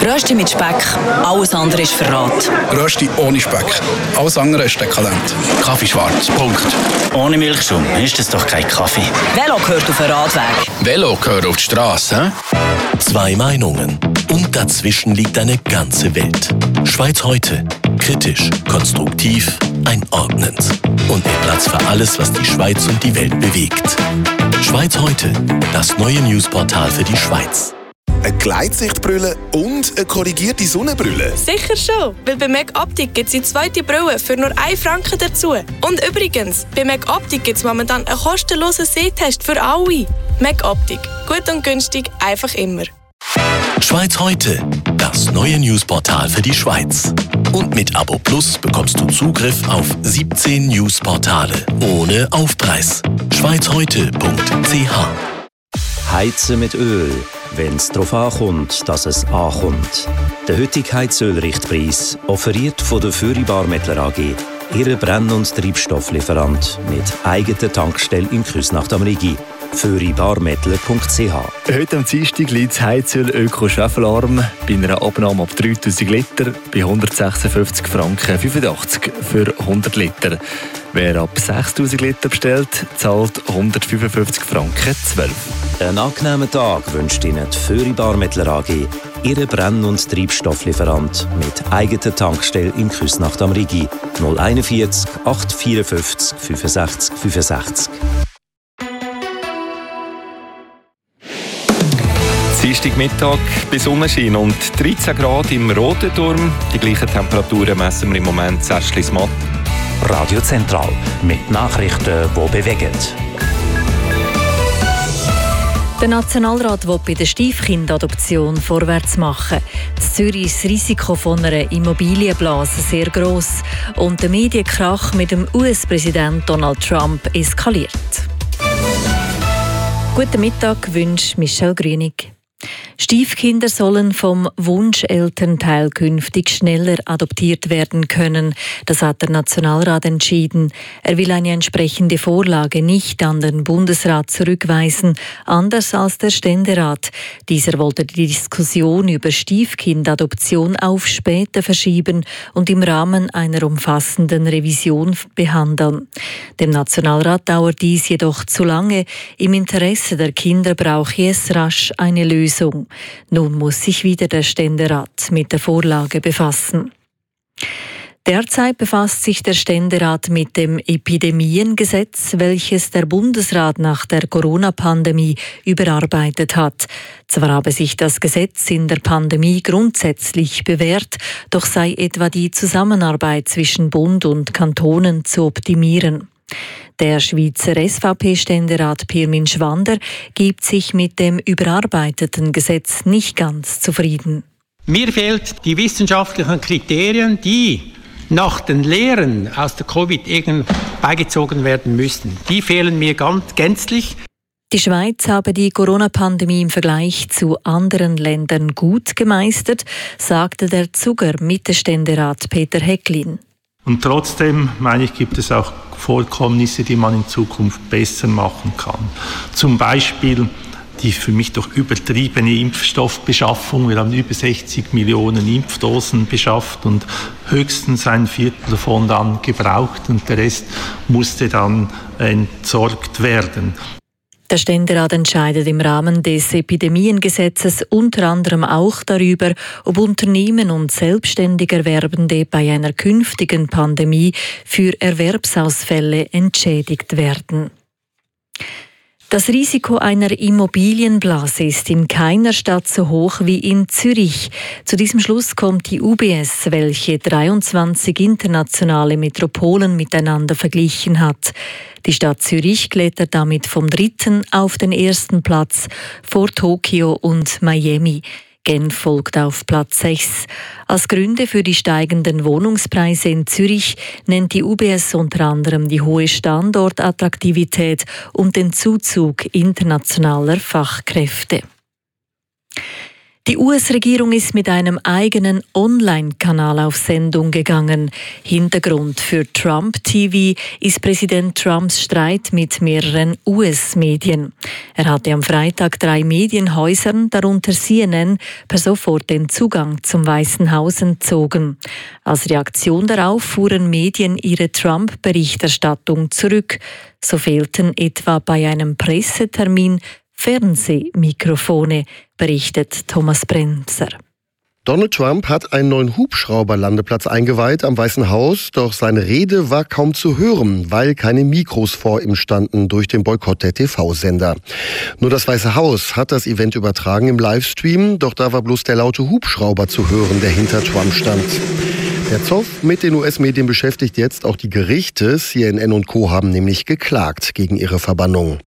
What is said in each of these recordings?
Rösti mit Speck, alles andere ist Verrat. Rösti ohne Speck, alles andere ist dekadent. Kaffee schwarz, Punkt. Ohne Milchschaum ist das doch kein Kaffee. Velo gehört auf den Radweg. Velo gehört auf die Straße. Zwei Meinungen und dazwischen liegt eine ganze Welt. Schweiz heute. Kritisch, konstruktiv, einordnend. Und mit Platz für alles, was die Schweiz und die Welt bewegt. Schweiz heute, das neue Newsportal für die Schweiz. Eine Gleitsichtbrille und eine korrigierte Sonnenbrille? Sicher schon, weil bei Meg Optik gibt es die zweite Brille für nur 1 Franken dazu. Und übrigens, bei Meg Optik gibt es momentan einen kostenlosen Sehtest für alle. Meg Optik, gut und günstig, einfach immer. Schweiz heute, das neue Newsportal für die Schweiz. Und mit Abo Plus bekommst du Zugriff auf 17 Newsportale ohne Aufpreis. schweizheute.ch. Heizen mit Öl, wenn es darauf ankommt, dass es ankommt. Der heutige Heizölrichtpreis offeriert von der Föri-Barmettler AG, Ihre Brenn- und Treibstofflieferant mit eigener Tankstelle in Küsnacht am Rigi. föribarmettler.ch. Heute am Dienstag liegt das Heizöl Öko Schwefelarm bei einer Abnahme ab 3000 Liter bei 156 Franken 85 für 100 Liter. Wer ab 6000 Liter bestellt, zahlt 155 Franken 12. Einen angenehmen Tag wünscht Ihnen die Föri-Barmettler AG, Ihre Brenn- und Treibstofflieferant mit eigener Tankstelle in Küsnacht am Rigi. 041 854 65 65. Dienstagmittag bei Sonnenschein und 13 Grad im Roten Turm. Die gleichen Temperaturen messen wir im Moment in Äschlismatt. Radio Zentral mit Nachrichten, die bewegen. Der Nationalrat will bei der Stiefkindadoption vorwärts machen. In Zürich ist das Risiko von einer Immobilienblase sehr gross und der Medienkrach mit dem US-Präsident Donald Trump eskaliert. Guten Mittag, wünscht Michelle Grünig. Stiefkinder sollen vom Wunschelternteil künftig schneller adoptiert werden können. Das hat der Nationalrat entschieden. Er will eine entsprechende Vorlage nicht an den Bundesrat zurückweisen, anders als der Ständerat. Dieser wollte die Diskussion über Stiefkindadoption auf später verschieben und im Rahmen einer umfassenden Revision behandeln. Dem Nationalrat dauert dies jedoch zu lange. Im Interesse der Kinder brauche es rasch eine Lösung. Nun muss sich wieder der Ständerat mit der Vorlage befassen. Derzeit befasst sich der Ständerat mit dem Epidemiengesetz, welches der Bundesrat nach der Corona-Pandemie überarbeitet hat. Zwar habe sich das Gesetz in der Pandemie grundsätzlich bewährt, doch sei etwa die Zusammenarbeit zwischen Bund und Kantonen zu optimieren. Der Schweizer SVP-Ständerat Pirmin Schwander gibt sich mit dem überarbeiteten Gesetz nicht ganz zufrieden. Mir fehlen die wissenschaftlichen Kriterien, die nach den Lehren aus der Covid beigezogen werden müssten. Die fehlen mir gänzlich. Die Schweiz habe die Corona-Pandemie im Vergleich zu anderen Ländern gut gemeistert, sagte der Zuger-Mitte-Ständerat Peter Hecklin. Und trotzdem, meine ich, gibt es auch Vorkommnisse, die man in Zukunft besser machen kann. Zum Beispiel die für mich doch übertriebene Impfstoffbeschaffung. Wir haben über 60 Millionen Impfdosen beschafft und höchstens ein Viertel davon dann gebraucht und der Rest musste dann entsorgt werden. Der Ständerat entscheidet im Rahmen des Epidemiengesetzes unter anderem auch darüber, ob Unternehmen und selbstständig Erwerbende bei einer künftigen Pandemie für Erwerbsausfälle entschädigt werden. Das Risiko einer Immobilienblase ist in keiner Stadt so hoch wie in Zürich. Zu diesem Schluss kommt die UBS, welche 23 internationale Metropolen miteinander verglichen hat. Die Stadt Zürich klettert damit vom 3. auf den 1. Platz vor Tokio und Miami. Genf folgt auf Platz 6. Als Gründe für die steigenden Wohnungspreise in Zürich nennt die UBS unter anderem die hohe Standortattraktivität und den Zuzug internationaler Fachkräfte. Die US-Regierung ist mit einem eigenen Online-Kanal auf Sendung gegangen. Hintergrund für Trump TV ist Präsident Trumps Streit mit mehreren US-Medien. Er hatte am Freitag 3 Medienhäusern, darunter CNN, per sofort den Zugang zum Weißen Haus entzogen. Als Reaktion darauf fuhren Medien ihre Trump-Berichterstattung zurück. So fehlten etwa bei einem Pressetermin Fernsehmikrofone, berichtet Thomas Brenzer. Donald Trump hat einen neuen Hubschrauberlandeplatz eingeweiht am Weißen Haus, doch seine Rede war kaum zu hören, weil keine Mikros vor ihm standen durch den Boykott der TV-Sender. Nur das Weiße Haus hat das Event übertragen im Livestream, doch da war bloß der laute Hubschrauber zu hören, der hinter Trump stand. Der Zoff mit den US-Medien beschäftigt jetzt auch die Gerichte. CNN und Co. haben nämlich geklagt gegen ihre Verbannung.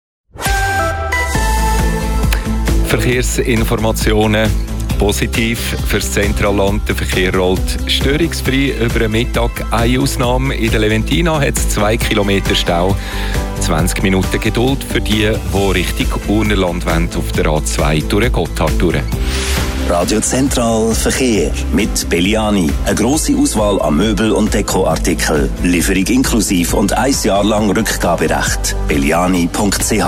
Verkehrsinformationen positiv fürs Zentralland. Der Verkehr rollt störungsfrei über den Mittag. Eine Ausnahme: in der Leventina hat es 2 Kilometer Stau. 20 Minuten Geduld für die Richtung Urnerland wollen, auf der A2 durch Gotthard durch. Radio Zentral Verkehr mit Belliani. Eine grosse Auswahl an Möbel- und Dekoartikeln. Lieferung inklusiv und 1 Jahr lang Rückgaberecht. belliani.ch.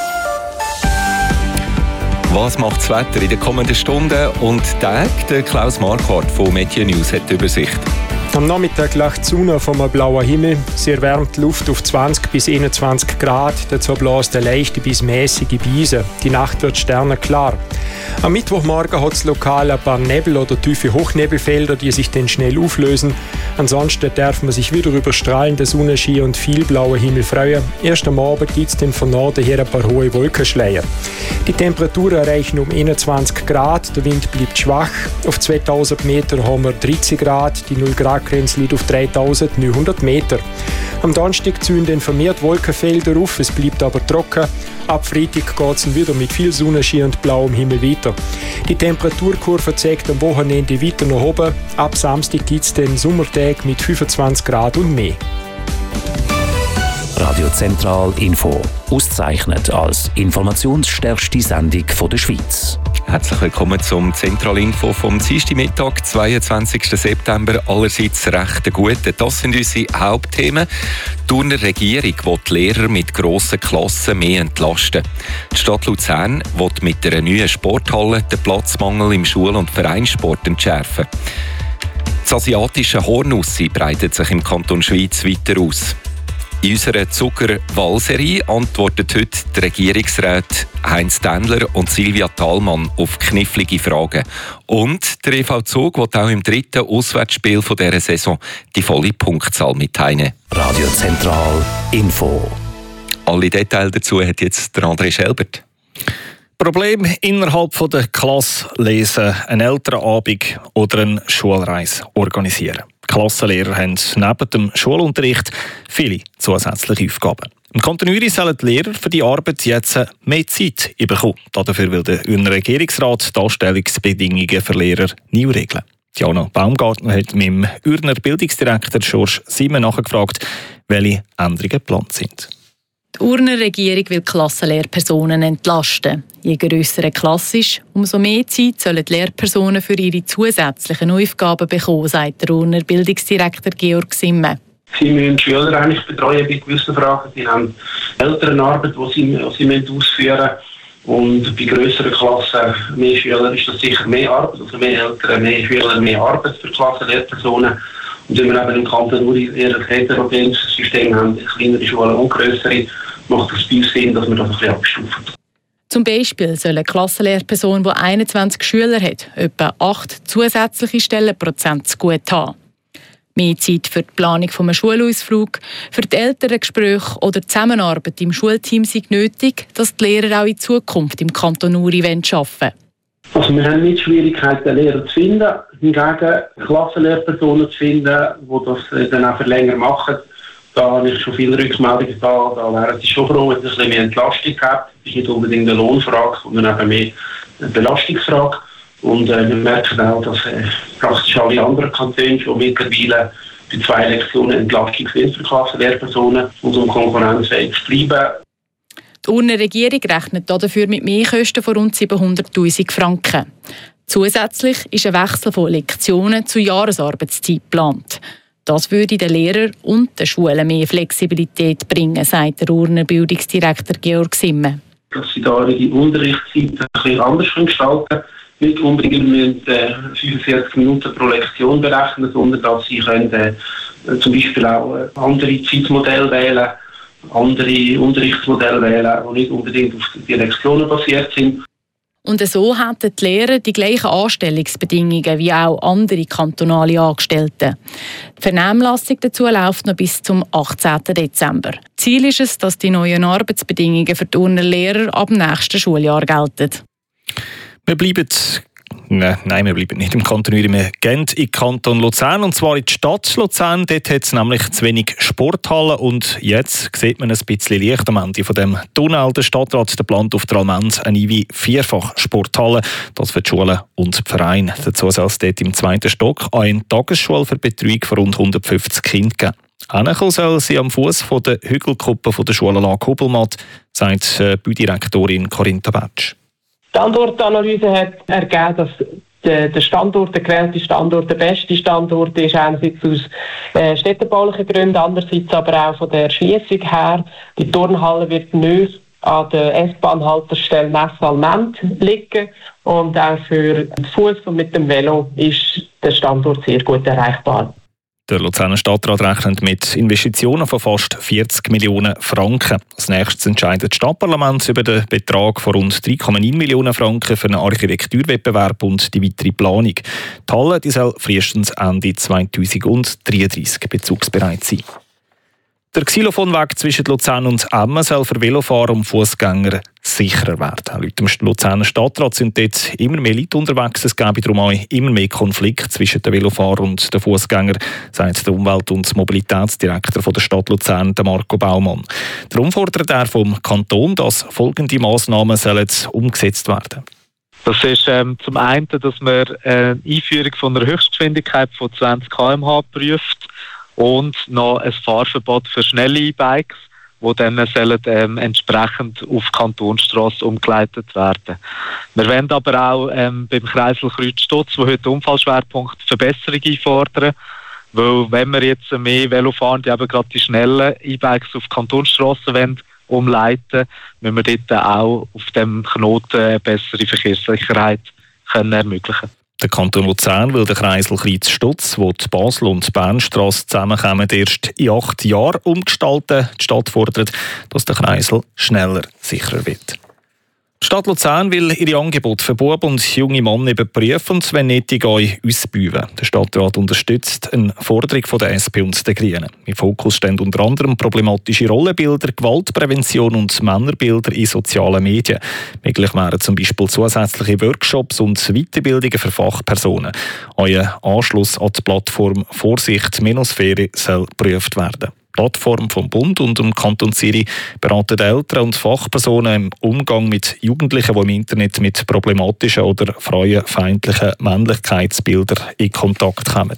Was macht das Wetter in den kommenden Stunden und Tagen? Der Klaus Marquardt von Media News hat die Übersicht. Am Nachmittag lacht die Sonne vom blauen Himmel. Sie erwärmt die Luft auf 20 bis 21 Grad. Dazu bläst eine leichte bis mäßige Brise. Die Nacht wird sternenklar. Am Mittwochmorgen hat es lokal ein paar Nebel- oder tiefe Hochnebelfelder, die sich dann schnell auflösen. Ansonsten darf man sich wieder über strahlende Sonnenschein und viel blauen Himmel freuen. Erst am Abend gibt es dann von Norden her ein paar hohe Wolkenschleier. Die Temperaturen erreichen um 21 Grad, der Wind bleibt schwach. Auf 2000 Meter haben wir 13 Grad, die 0-Grad-Grenze liegt auf 3900 Meter. Am Donnerstag ziehen dann vermehrt Wolkenfelder auf, es bleibt aber trocken. Ab Freitag geht es wieder mit viel Sonnenschein und blauem Himmel weiter. Die Temperaturkurve zeigt am Wochenende weiter nach oben. Ab Samstag gibt es den Sommertag mit 25 Grad und mehr. Radio Zentral Info. Ausgezeichnet als informationsstärkste Sendung der Schweiz. Herzlich willkommen zum Zentralinfo vom Dienstagmittag, 22. September. Allerseits recht gut. Das sind unsere Hauptthemen. Die Urner Regierung will die Lehrer mit grossen Klassen mehr entlasten. Die Stadt Luzern will mit einer neuen Sporthalle den Platzmangel im Schul- und Vereinssport entschärfen. Das asiatische Hornussi breitet sich im Kanton Schweiz weiter aus. In unserer Zucker-Wahlserie antworten heute die Regierungsräte Heinz Dändler und Silvia Thalmann auf knifflige Fragen. Und der EV Zug will auch im 3. Auswärtsspiel dieser Saison die volle Punktzahl mitnehmen. Radio Zentral Info. Alle Details dazu hat jetzt der André Schelbert. Problem innerhalb der Klasse lesen, einen Elternabend oder eine Schulreise organisieren. Klassenlehrer haben neben dem Schulunterricht viele zusätzliche Aufgaben. Im Kanton Uri sollen die Lehrer für die Arbeit jetzt mehr Zeit bekommen. Dafür will der Urner Regierungsrat die Anstellungsbedingungen für Lehrer neu regeln. Diana Baumgartner hat mit dem Urner Bildungsdirektor George Simon nachgefragt, welche Änderungen geplant sind. Die Urner Regierung will Klassenlehrpersonen entlasten. Je grösser eine Klasse ist, umso mehr Zeit sollen die Lehrpersonen für ihre zusätzlichen Aufgaben bekommen, sagt der Urner Bildungsdirektor Georg Simme. Sie müssen die Schüler eigentlich betreuen bei gewissen Fragen. Sie haben Elternarbeit, die sie ausführen müssen. Und bei grösseren Klassen, mehr Schüler, ist das sicher mehr Arbeit. Also mehr Eltern, mehr Schüler, mehr Arbeit für Klassenlehrpersonen. Und wenn wir eben im Kanton Uri eher ein heterogenes System haben, kleinere Schulen und grössere, macht es bei uns Sinn, dass wir das ein bisschen abstufen. Zum Beispiel soll eine Klassenlehrperson, die 21 Schüler hat, etwa 8 zusätzliche Stellenprozent zu gut haben. Mehr Zeit für die Planung eines Schulausflugs, für die Elterngespräche oder die Zusammenarbeit im Schulteam sind nötig, dass die Lehrer auch in Zukunft im Kanton Uri arbeiten wollen. Also wir haben nicht Schwierigkeiten, Lehrer zu finden, hingegen Klassenlehrpersonen zu finden, die das dann auch für länger machen. Da habe ich schon viele Rückmeldungen da wären sie schon froh, wenn es ein bisschen mehr Entlastung gibt. Das ist nicht unbedingt eine Lohnfrage, sondern eben mehr eine Belastungsfrage. Und wir merken auch, dass praktisch alle anderen Kantone schon mittlerweile bei 2 Lektionen Entlastung sind für Klassenlehrpersonen und um konkurrenzfähig zu bleiben. Die Urner Regierung rechnet dafür mit Mehrkosten von rund 700'000 Franken. Zusätzlich ist ein Wechsel von Lektionen zu Jahresarbeitszeit geplant. Das würde den Lehrern und den Schulen mehr Flexibilität bringen, sagt der Urner Bildungsdirektor Georg Simme. Dass sie da ihre Unterrichtszeit ein bisschen anders gestalten können. Nicht unbedingt 45 Minuten pro Lektion berechnen, sondern dass sie können, zum Beispiel auch andere Zeitmodelle wählen, andere Unterrichtsmodelle wählen, die nicht unbedingt auf die Lektionen basiert sind. Und so hätten die Lehrer die gleichen Anstellungsbedingungen wie auch andere kantonale Angestellte. Die Vernehmlassung dazu läuft noch bis zum 18. Dezember. Ziel ist es, dass die neuen Arbeitsbedingungen für die Urner Lehrer ab dem nächsten Schuljahr gelten. Wir bleiben nicht im Kanton Uri, wir gehen in den Kanton Luzern, und zwar in die Stadt Luzern. Dort hat es nämlich zu wenig Sporthallen und jetzt sieht man ein bisschen Licht am Ende von dem Tunnel. Der Stadtrat plant auf der Almend eine Vierfach-Sporthalle, das für die Schulen und die Vereine. Dazu soll es dort im 2. Stock eine Tagesschule für Betreuung von rund 150 Kindern geben. Hinkommen soll sie am Fuß der Hügelkuppe der Schulanlage Hubelmatt, sagt Baudirektorin Corinta Betsch. Die Standortanalyse hat ergeben, dass der gewählte Standort der beste Standort ist, einerseits aus städtebaulichen Gründen, andererseits aber auch von der Erschliessung her. Die Turnhalle wird nahe an der S-Bahn-Haltestelle Messe-Almend liegen und auch für den Fuß und mit dem Velo ist der Standort sehr gut erreichbar. Der Luzerner Stadtrat rechnet mit Investitionen von fast 40 Millionen Franken. Als nächstes entscheidet das Stadtparlament über den Betrag von rund 3,9 Millionen Franken für einen Architekturwettbewerb und die weitere Planung. Die Halle soll frühestens Ende 2033 bezugsbereit sein. Der Xylophonweg zwischen Luzern und Emmen soll für Velofahrer und Fußgänger sicherer werden. Laut dem Luzerner Stadtrat sind dort immer mehr Leute unterwegs. Es gäbe darum auch immer mehr Konflikte zwischen den Velofahrern und den Fußgängern, sagt der Umwelt- und Mobilitätsdirektor der Stadt Luzern, Marco Baumann. Darum fordert er vom Kanton, dass folgende Massnahmen umgesetzt werden. Das ist zum einen, dass man Einführung von einer Höchstgeschwindigkeit von 20 km/h prüft und noch ein Fahrverbot für schnelle E-Bikes, die dann entsprechend auf Kantonsstrasse umgeleitet werden. Wir wollen aber auch beim Kreisel Kreuz-Stutz, wo heute Unfallschwerpunkt, Verbesserung einfordern, weil wenn wir jetzt mehr Velofahrende, eben gerade die schnellen E-Bikes auf Kantonsstrassen umleiten, müssen wir dort auch auf dem Knoten eine bessere Verkehrssicherheit ermöglichen. Der Kanton Luzern will den Kreisel Kreuz-Stutz, wo die Basel- und die Bernstrasse zusammenkommen, erst in 8 Jahren umgestalten. Die Stadt fordert, dass der Kreisel schneller sicherer wird. Die Stadt Luzern will ihre Angebote für Buben und junge Männer überprüfen und wenn nötig auch ausbauen. Der Stadtrat unterstützt eine Forderung von der SP und der Grünen. Im Fokus stehen unter anderem problematische Rollenbilder, Gewaltprävention und Männerbilder in sozialen Medien. Möglich wären zum Beispiel zusätzliche Workshops und Weiterbildungen für Fachpersonen. Euer Anschluss an die Plattform Vorsicht-Menosphäre soll geprüft werden. Die Plattform vom Bund und dem Kanton Zürich beraten Eltern und Fachpersonen im Umgang mit Jugendlichen, die im Internet mit problematischen oder frauenfeindlichen Männlichkeitsbildern in Kontakt kommen.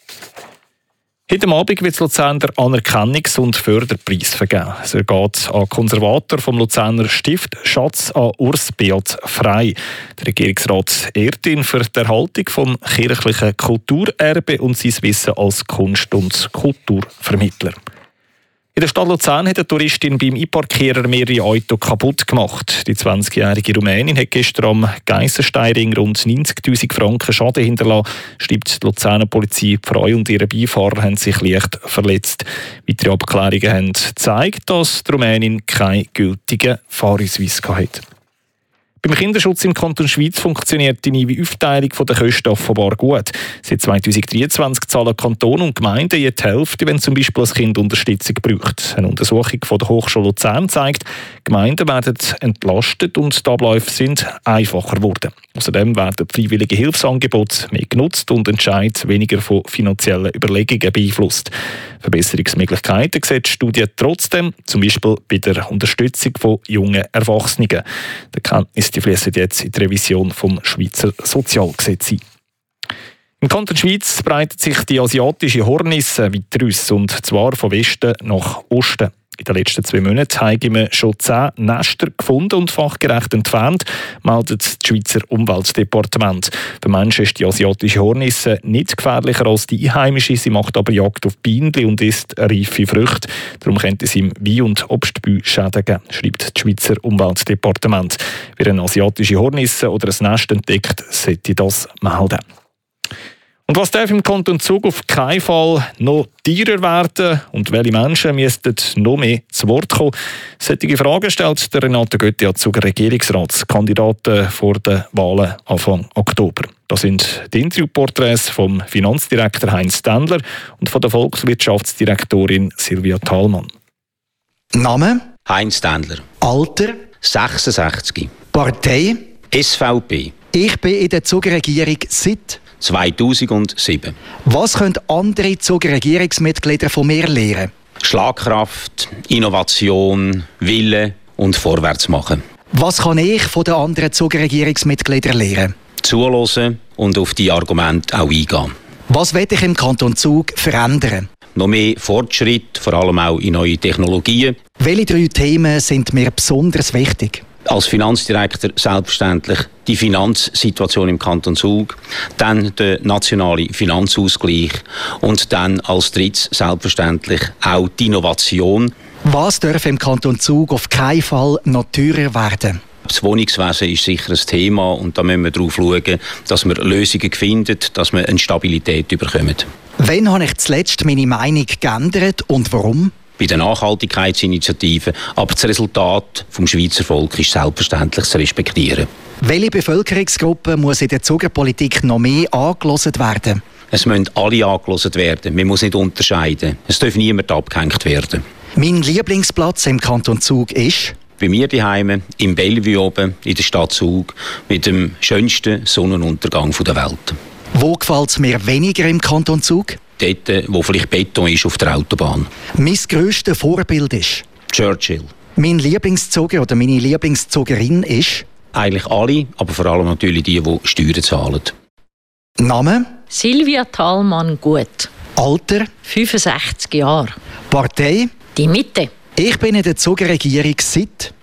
Heute Abend wird Luzern der Anerkennungs- und Förderpreis vergeben. Es geht an Konservator vom Luzerner Stift Schatz an Urs Beat Frey. Der Regierungsrat ehrt ihn für die Erhaltung vom kirchlichen Kulturerbe und sein Wissen als Kunst- und Kulturvermittler. In der Stadt Luzern hat eine Touristin beim Einparkierer mehrere Autos kaputt gemacht. Die 20-jährige Rumänin hat gestern am Geissensteinring rund 90'000 Franken Schaden hinterlassen, schreibt die Luzerner Polizei. Die Frau und ihre Beifahrer haben sich leicht verletzt. Weitere Abklärungen haben gezeigt, dass die Rumänin keinen gültigen Fahrausweis hatte. Beim Kinderschutz im Kanton Schweiz funktioniert die neue Aufteilung der Kosten offenbar gut. Seit 2023 zahlen Kanton und Gemeinden je die Hälfte, wenn zum Beispiel ein Kind Unterstützung braucht. Eine Untersuchung von der Hochschule Luzern zeigt, Gemeinden werden entlastet und die Abläufe sind einfacher geworden. Außerdem werden freiwillige Hilfsangebote mehr genutzt und Entscheid weniger von finanziellen Überlegungen beeinflusst. Verbesserungsmöglichkeiten sieht die Studie trotzdem, zum Beispiel bei der Unterstützung von jungen Erwachsenen. Die Erkenntnisse fließen jetzt in die Revision vom Schweizer Sozialgesetz ein. Im Kanton Schweiz breitet sich die asiatische Hornisse weiter aus, und zwar von Westen nach Osten. In den letzten 2 Monaten haben wir schon 10 Nester gefunden und fachgerecht entfernt, meldet das Schweizer Umweltdepartement. Für Menschen ist die asiatische Hornisse nicht gefährlicher als die einheimische. Sie macht aber Jagd auf Bienen und isst reife Früchte. Darum könnte es im Wein- und Obstbau Schäden geben, schreibt das Schweizer Umweltdepartement. Wer eine asiatische Hornisse oder ein Nest entdeckt, sollte das melden. Und was darf im Kanton Zug auf keinen Fall noch teurer werden und welche Menschen müssten noch mehr zu Wort kommen? Solche Fragen stellt der Renate Götti an Zuger Regierungsratskandidaten vor den Wahlen Anfang Oktober. Das sind die Interviewporträts vom Finanzdirektor Heinz Ständler und von der Volkswirtschaftsdirektorin Silvia Thalmann. Name? Heinz Ständler. Alter? 66. Partei? SVP. Ich bin in der Zuger Regierung seit 2007. Was können andere Zuger Regierungsmitglieder von mir lernen? Schlagkraft, Innovation, Wille und vorwärts machen. Was kann ich von den anderen Zuger Regierungsmitgliedern lernen? Zuhören und auf die Argumente auch eingehen. Was will ich im Kanton Zug verändern? Noch mehr Fortschritt, vor allem auch in neue Technologien. Welche 3 Themen sind mir besonders wichtig? Als Finanzdirektor selbstverständlich die Finanzsituation im Kanton Zug, dann der nationale Finanzausgleich und dann als drittes selbstverständlich auch die Innovation. Was darf im Kanton Zug auf keinen Fall noch teurer werden? Das Wohnungswesen ist sicher ein Thema und da müssen wir darauf schauen, dass wir Lösungen finden, dass wir eine Stabilität bekommen. Wann habe ich zuletzt meine Meinung geändert und warum? Bei der Nachhaltigkeitsinitiative, aber das Resultat vom Schweizer Volk ist selbstverständlich zu respektieren. Welche Bevölkerungsgruppe muss in der Zugerpolitik noch mehr angehört werden? Es müssen alle angehört werden. Man muss nicht unterscheiden. Es darf niemand abgehängt werden. Mein Lieblingsplatz im Kanton Zug ist? Bei mir daheim im Bellevue oben in der Stadt Zug mit dem schönsten Sonnenuntergang der Welt. Wo gefällt es mir weniger im Kanton Zug? Dort, wo vielleicht Beton ist auf der Autobahn. Mein grösstes Vorbild ist? Churchill. Mein Lieblingszuger oder meine Lieblingszugerin ist? Eigentlich alle, aber vor allem natürlich die Steuern zahlen. Name? Silvia Thalmann Gut. Alter? 65 Jahre. Partei? Die Mitte. Ich bin in der Zugerregierung seit?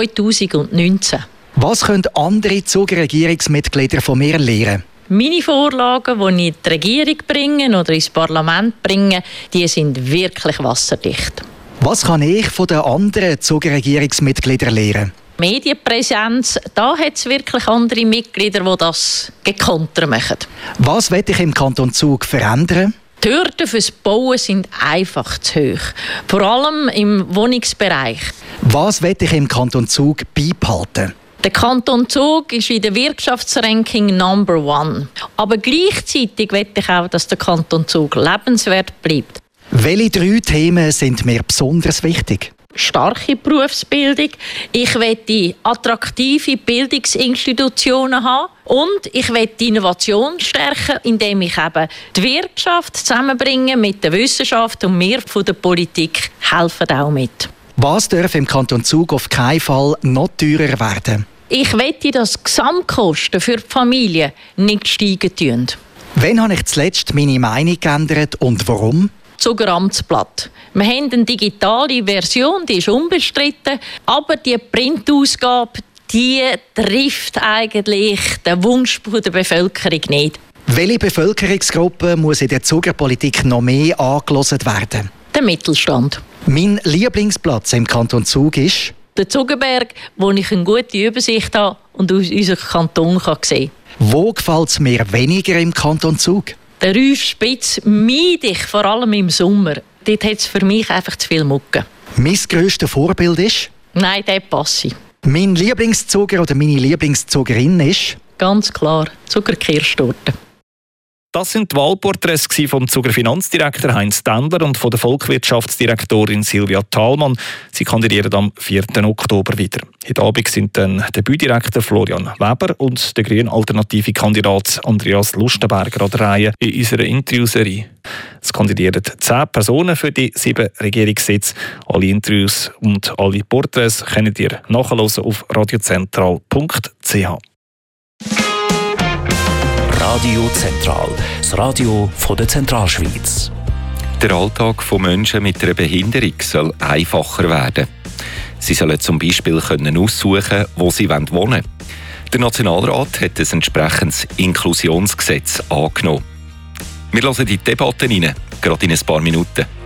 2019. Was können andere Zugerregierungsmitglieder von mir lernen? Meine Vorlagen, die ich in die Regierung bringe oder ins Parlament bringe, die sind wirklich wasserdicht. Was kann ich von den anderen Zugerregierungsmitgliedern lernen? Medienpräsenz, da hat es wirklich andere Mitglieder, die das gekonter machen. Was will ich im Kanton Zug verändern? Die Hürden fürs Bauen sind einfach zu hoch. Vor allem im Wohnungsbereich. Was will ich im Kanton Zug beibehalten? Der Kanton Zug ist in der Wirtschaftsranking Number 1. Aber gleichzeitig will ich auch, dass der Kanton Zug lebenswert bleibt. Welche 3 Themen sind mir besonders wichtig? Starke Berufsbildung. Ich will attraktive Bildungsinstitutionen haben. Und ich will die Innovation stärken, indem ich eben die Wirtschaft zusammenbringe mit der Wissenschaft und wir von der Politik helfen auch mit. Was darf im Kanton Zug auf keinen Fall noch teurer werden? Ich möchte, dass die Gesamtkosten für die Familie nicht steigen tun. Wann habe ich zuletzt meine Meinung geändert und warum? Zuger Amtsblatt. Wir haben eine digitale Version, die ist unbestritten, aber die Printausgabe, die trifft eigentlich den Wunsch der Bevölkerung nicht. Welche Bevölkerungsgruppe muss in der Zugerpolitik noch mehr angehört werden? Der Mittelstand. Mein Lieblingsplatz im Kanton Zug ist? Der Zugerberg, wo ich eine gute Übersicht habe und aus unserem Kanton sehen kann. Wo gefällt es mir weniger im Kanton Zug? Der Rüfspitz meide ich, vor allem im Sommer. Dort hat es für mich einfach zu viel Mucke. Mein grösstes Vorbild ist? Nein, der passe. Mein Lieblingszuger oder meine Lieblingszugerin ist? Ganz klar, Zuckerkirstorte. Das sind die Wahlporträts vom Zuger Finanzdirektor Heinz Ständler und von der Volkswirtschaftsdirektorin Silvia Thalmann. Sie kandidieren am 4. Oktober wieder. Heute Abend sind dann der Büdirektor Florian Weber und der grüne alternative Kandidat Andreas Lustenberger an der Reihe in unserer Interviewserie. Es kandidieren 10 Personen für die 7 Regierungssitze. Alle Interviews und alle Porträts könnt ihr nachhören auf radiozentral.ch. Radio Zentral, das Radio von der Zentralschweiz. Der Alltag von Menschen mit einer Behinderung soll einfacher werden. Sie sollen zum Beispiel aussuchen, wo sie wohnen wollen. Der Nationalrat hat ein entsprechendes Inklusionsgesetz angenommen. Wir hören die Debatte rein, gerade in ein paar Minuten.